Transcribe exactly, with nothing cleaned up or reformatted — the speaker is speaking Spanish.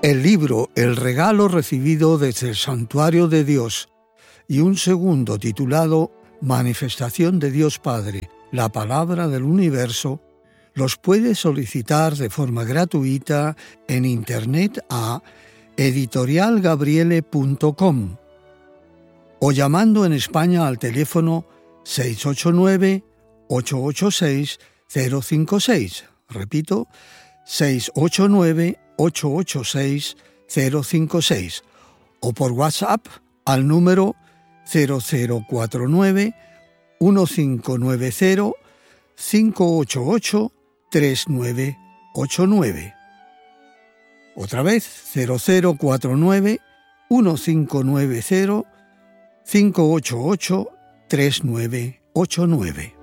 el libro El regalo recibido desde el Santuario de Dios y un segundo titulado Manifestación de Dios Padre, la palabra del universo, los puedes solicitar de forma gratuita en internet a editorial gabriele punto com o llamando en España al teléfono seis ocho nueve, ocho ocho seis, cero cinco seis. Repito, seis ocho nueve, ocho ocho seis, cero cinco seis. O por WhatsApp al número cero cero cuatro nueve, uno cinco nueve cero, cinco ocho ocho, tres nueve ocho nueve. Otra vez, cero cero cuatro nueve, uno cinco nueve cero, cinco ocho ocho, tres nueve ocho nueve.